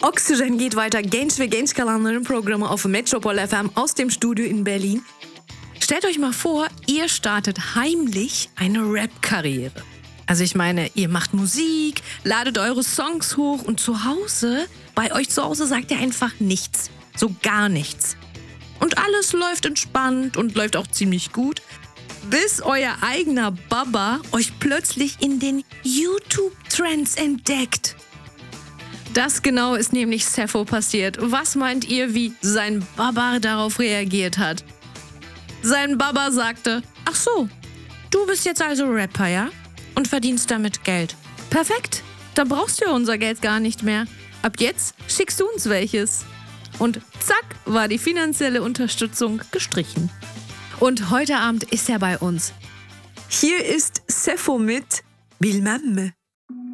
Oxygen geht weiter. Genç ve genç kalanların programı auf Metropol FM aus dem Studio in Berlin. Stellt euch mal vor, ihr startet heimlich eine Rap-Karriere. Also ich meine, ihr macht Musik, ladet eure Songs hoch und bei euch zu Hause sagt ihr einfach nichts. So gar nichts. Und alles läuft entspannt und läuft auch ziemlich gut, bis euer eigener Baba euch plötzlich in den YouTube-Trends entdeckt. Das genau ist nämlich Sappho passiert. Was meint ihr, wie sein Baba darauf reagiert hat? Sein Baba sagte, ach so, du bist jetzt also Rapper, ja? Und verdienst damit Geld. Perfekt, dann brauchst du ja unser Geld gar nicht mehr. Ab jetzt schickst du uns welches. Und zack, war die finanzielle Unterstützung gestrichen. Und heute Abend ist er bei uns. Hier ist Sappho mit Bilmem mi?